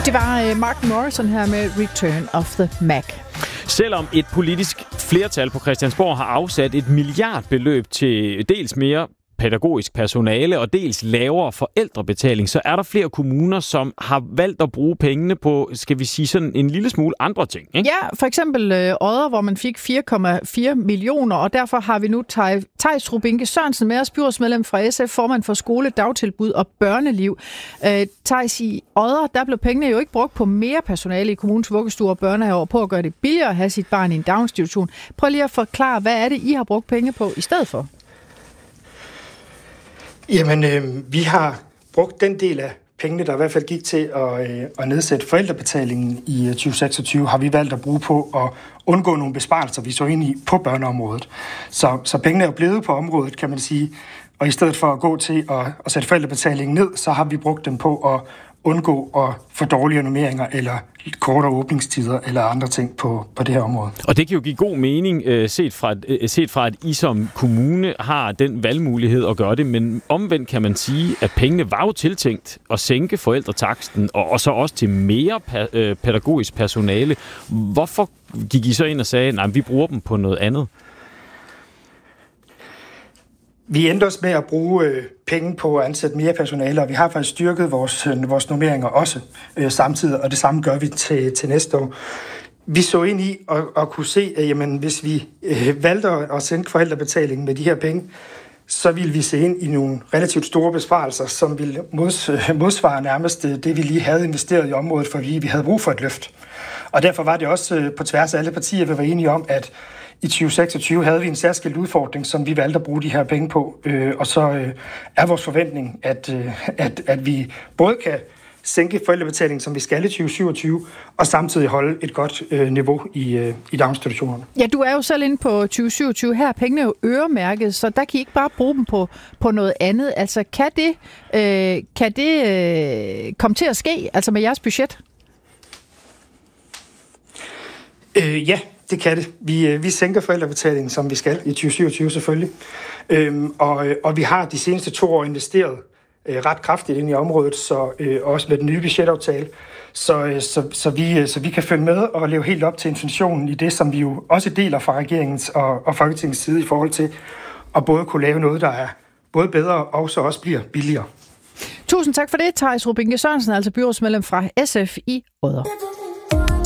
Det var Mark Morrison her med Return of the Mac. Selvom et politisk flertal på Christiansborg har afsat et milliardbeløb til dels mere pædagogisk personale og dels lavere forældrebetaling, så er der flere kommuner, som har valgt at bruge pengene på, skal vi sige, sådan en lille smule andre ting, ikke? Ja, for eksempel Odder, hvor man fik 4,4 millioner, og derfor har vi nu Theis Rubinke Sørensen med os, byrådsmedlem fra SF, formand for skole, dagtilbud og børneliv. Theis, i Odder, der blev pengene jo ikke brugt på mere personale i kommunens vuggestuer og børnehaver på at gøre det billigere at have sit barn i en daginstitution. Prøv lige at forklare, hvad er det, I har brugt penge på i stedet for? Jamen, vi har brugt den del af pengene, der i hvert fald gik til at nedsætte forældrebetalingen i 2026, har vi valgt at bruge på at undgå nogle besparelser, vi så ind i på børneområdet. Så pengene er blevet på området, kan man sige, og i stedet for at gå til at sætte forældrebetalingen ned, så har vi brugt dem på at undgå at få dårligere normeringer eller kortere åbningstider eller andre ting på det her område. Og det kan jo give god mening, set fra at I som kommune har den valgmulighed at gøre det, men omvendt kan man sige, at pengene var jo tiltænkt at sænke forældretaksten og så også til mere pædagogisk personale. Hvorfor gik I så ind og sagde, nej, vi bruger dem på noget andet? Vi endte os med at bruge penge på at ansætte mere personale, og vi har faktisk styrket vores normeringer også samtidig, og det samme gør vi til næste år. Vi så ind i at kunne se, at jamen, hvis vi valgte at sænke forældrebetalingen med de her penge, så ville vi se ind i nogle relativt store besparelser, som ville modsvare nærmest det, vi lige havde investeret i området, fordi vi havde brug for et løft. Og derfor var det også på tværs af alle partier, vi var enige om, at i 2026 havde vi en særskilt udfordring, som vi valgte at bruge de her penge på. Og så er vores forventning, at vi både kan sænke forældrebetalingen, som vi skal i 2027, og samtidig holde et godt niveau i daginstitutionerne. Ja, du er jo selv inde på 2027. Her er pengene jo øremærket, så der kan I ikke bare bruge dem på noget andet. Altså, kan det komme til at ske, altså med jeres budget? Ja, det kan det. Vi sænker forældrebetalingen, som vi skal i 2027 selvfølgelig. Og vi har de seneste 2 år investeret ret kraftigt ind i området, så også med den nye budgetaftale, så vi kan følge med og leve helt op til intentionen i det, som vi jo også deler fra regeringens og Folketingets side i forhold til at både kunne lave noget, der er både bedre og så også bliver billigere. Tusind tak for det, Theis Rubinke Sørensen, altså byrådsmedlem fra SF i Odder.